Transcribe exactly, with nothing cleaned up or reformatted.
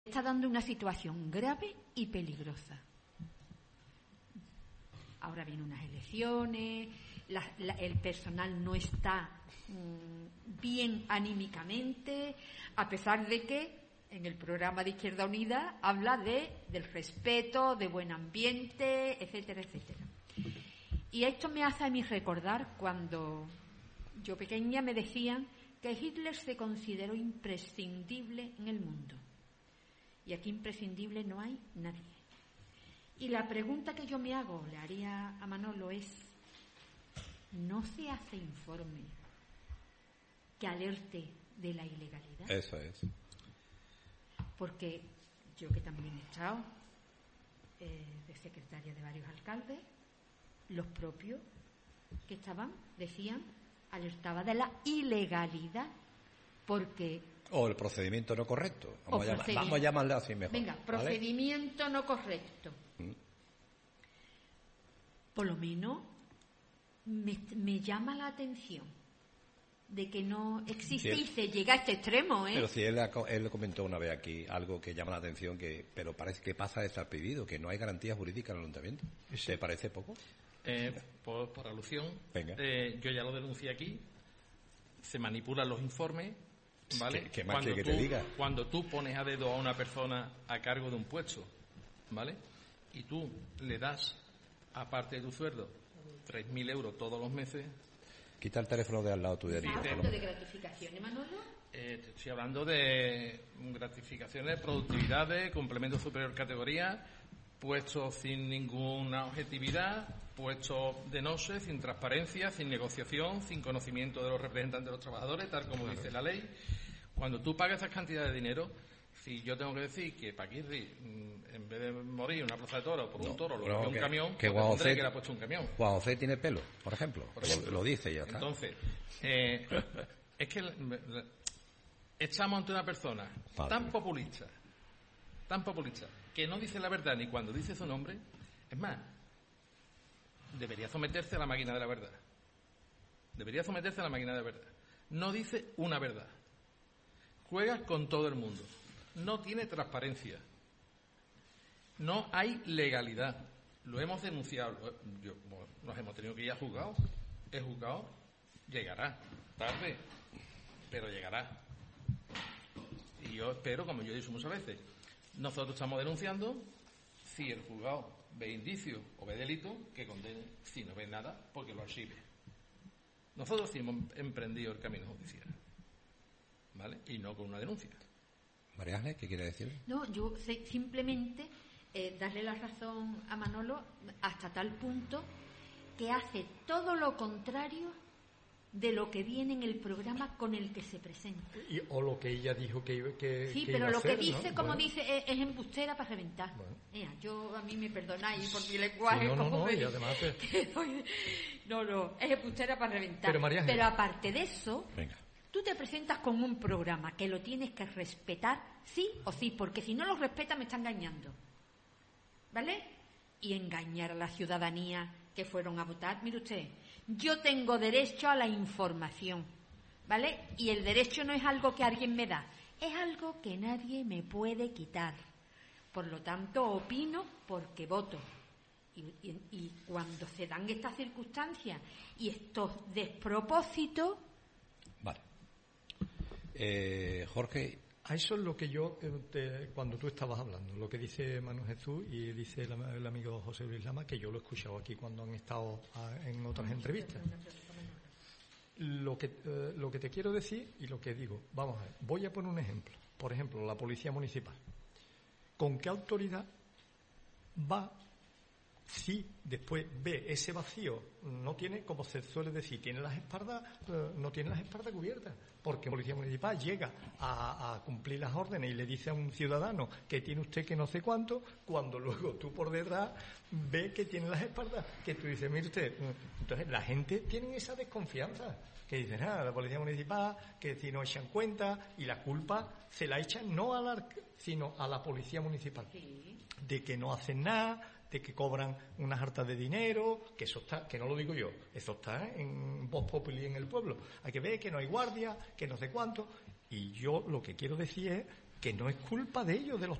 está dando una situación grave y peligrosa. Ahora vienen unas elecciones, la, la, el personal no está mmm, bien anímicamente, a pesar de que en el programa de Izquierda Unida habla de del respeto, de buen ambiente, etcétera, etcétera. Y esto me hace a mí recordar cuando yo pequeña me decían que Hitler se consideró imprescindible en el mundo. Y aquí imprescindible no hay nadie. Y la pregunta que yo me hago, le haría a Manolo, es: ¿no se hace informe que alerte de la ilegalidad? Eso es. Porque yo, que también he estado eh, de secretaria de varios alcaldes, los propios que estaban decían, alertaba de la ilegalidad, porque... O el procedimiento no correcto. Vamos, a, llamar, vamos a llamarle así mejor. Venga, procedimiento ¿vale? no correcto. ¿Mm? Por lo menos me, me llama la atención de que no existe sí, y se llega a este extremo, ¿eh? Pero si él, él comentó una vez aquí algo que llama la atención, que pero parece que pasa desapercibido, que no hay garantía jurídica en el ayuntamiento. Sí. ¿Te parece poco? Eh, por, por alusión, eh, yo ya lo denuncié aquí, se manipulan los informes, ¿vale? ¿Qué, qué más cuando, que tú, te diga? cuando tú pones a dedo a una persona a cargo de un puesto, ¿vale? Y tú le das, aparte de tu sueldo, tres mil euros todos los meses. Quita el teléfono de al lado tuyo. ¿Estás hablando de gratificaciones, Manolo? Eh, te estoy hablando de gratificaciones, productividades, complemento superior categoría, puestos sin ninguna objetividad, puestos de noche, sin transparencia, sin negociación, sin conocimiento de los representantes de los trabajadores, tal como dice la ley. Cuando tú pagas esas cantidades de dinero, si yo tengo que decir que Paquirri, en vez de morir en una plaza de toros por no, un toro, lo cogió un camión, que pues José, que le ha puesto un camión. Juan José tiene pelo, por ejemplo, por ejemplo. Lo, lo dice ya está. Entonces, eh, es que estamos ante una persona Padre. tan populista, tan populista, que no dice la verdad ni cuando dice su nombre. Es más, debería someterse a la máquina de la verdad. Debería someterse a la máquina de la verdad. No dice una verdad. Juega con todo el mundo. No tiene transparencia. No hay legalidad. Lo hemos denunciado. Yo, bueno, nos hemos tenido que ir a juzgado. El juzgado llegará. Tarde, pero llegará. Y yo espero, como yo he dicho muchas veces, nosotros estamos denunciando. Si el juzgado ve indicios o ve delito, que condene. Si no ve nada, porque lo archive. Nosotros sí hemos emprendido el camino judicial, ¿vale? Y no con una denuncia. María Ángeles, ¿qué quiere decir? No, yo sé, simplemente eh, darle la razón a Manolo hasta tal punto que hace todo lo contrario de lo que viene en el programa con el que se presenta. Y, o lo que ella dijo que, que sí, que pero iba lo a hacer, que dice, ¿no? como Bueno. dice, es, es embustera para reventar. Bueno. Mira, yo a mí me perdonáis por mi Sí, lenguaje. no, no, como no, me... y además te... no, no, es embustera para reventar. Pero, María Ángeles... pero aparte de eso, Venga. Tú te presentas con un programa que lo tienes que respetar sí o sí, porque si no lo respeta me está engañando, ¿vale? Y engañar a la ciudadanía que fueron a votar. Mire usted, yo tengo derecho a la información, ¿vale? Y el derecho no es algo que alguien me da, es algo que nadie me puede quitar. Por lo tanto, opino porque voto. Y, y, y cuando se dan estas circunstancias y estos despropósitos... Vale. Eh, Jorge... A eso es lo que yo, te, cuando tú estabas hablando, lo que dice Manu Jesús y dice el, el amigo José Luis Lama, que yo lo he escuchado aquí cuando han estado a, en otras entrevistas. Lo que, eh, lo que te quiero decir y lo que digo, vamos a ver, voy a poner un ejemplo. Por ejemplo, la Policía Municipal. ¿Con qué autoridad va si después ve ese vacío? No tiene, como se suele decir, tiene las espaldas, eh, no tiene las espaldas cubiertas, porque la Policía Municipal llega a, a cumplir las órdenes y le dice a un ciudadano que tiene usted que no sé cuánto, cuando luego tú por detrás ves que tiene las espaldas, que tú dices, mire usted, entonces la gente tiene esa desconfianza, que dicen, ah, la Policía Municipal, que si no echan cuenta, y la culpa se la echan no a la, sino a la Policía Municipal, sí. De que no hacen nada, de que cobran unas hartas de dinero, que eso está, que no lo digo yo, eso está en Vox Populi en el pueblo. Hay que ver que no hay guardia, que no sé cuánto. Y yo lo que quiero decir es que no es culpa de ellos, de los